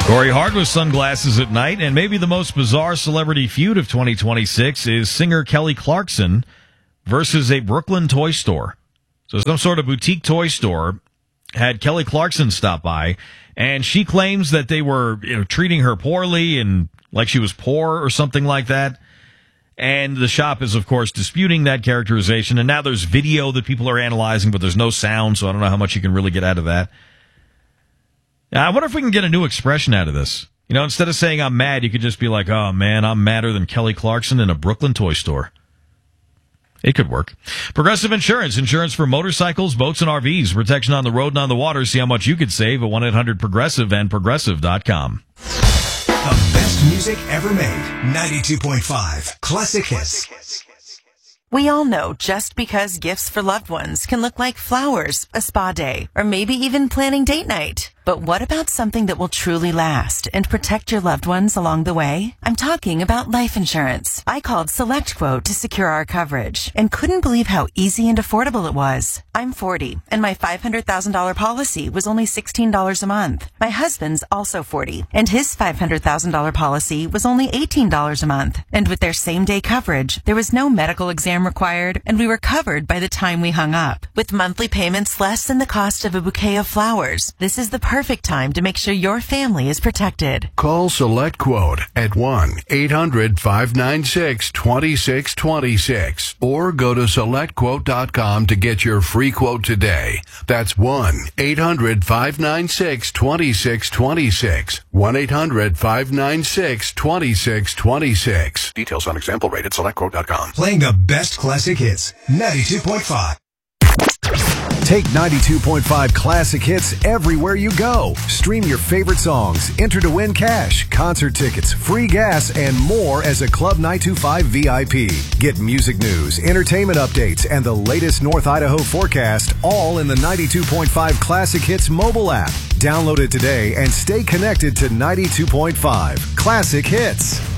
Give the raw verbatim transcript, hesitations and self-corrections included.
Corey Hart with Sunglasses at Night, and maybe the most bizarre celebrity feud of twenty twenty-six is singer Kelly Clarkson versus a Brooklyn toy store. So some sort of boutique toy store had Kelly Clarkson stop by, and she claims that they were, you know, treating her poorly and like she was poor or something like that. And the shop is, of course, disputing that characterization. And now there's video that people are analyzing, but there's no sound, so I don't know how much you can really get out of that. I wonder if we can get a new expression out of this. You know, instead of saying I'm mad, you could just be like, oh, man, I'm madder than Kelly Clarkson in a Brooklyn toy store. It could work. Progressive Insurance. Insurance for motorcycles, boats, and R Vs. Protection on the road and on the water. See how much you could save at one eight hundred progressive and progressive dot com. The best music ever made. ninety-two point five Classic Hits. We all know just because gifts for loved ones can look like flowers, a spa day, or maybe even planning date night. But what about something that will truly last and protect your loved ones along the way? I'm talking about life insurance. I called SelectQuote to secure our coverage and couldn't believe how easy and affordable it was. I'm forty, and my five hundred thousand dollars policy was only sixteen dollars a month. My husband's also forty, and his five hundred thousand dollars policy was only eighteen dollars a month. And with their same-day coverage, there was no medical exam required, and we were covered by the time we hung up. With monthly payments less than the cost of a bouquet of flowers, this is the perfect time to make sure your family is protected. Call SelectQuote at one eight hundred five nine six two six two six or go to select quote dot com to get your free quote today. That's one eight hundred five nine six two six two six. one eight hundred five nine six two six two six. Details on example rate at select quote dot com. Playing the best classic hits. ninety-two point five. Take ninety-two point five Classic Hits everywhere you go. Stream your favorite songs, enter to win cash, concert tickets, free gas, and more as a Club nine two five V I P. Get music news, entertainment updates, and the latest North Idaho forecast all in the ninety-two point five Classic Hits mobile app. Download it today and stay connected to ninety-two point five Classic Hits.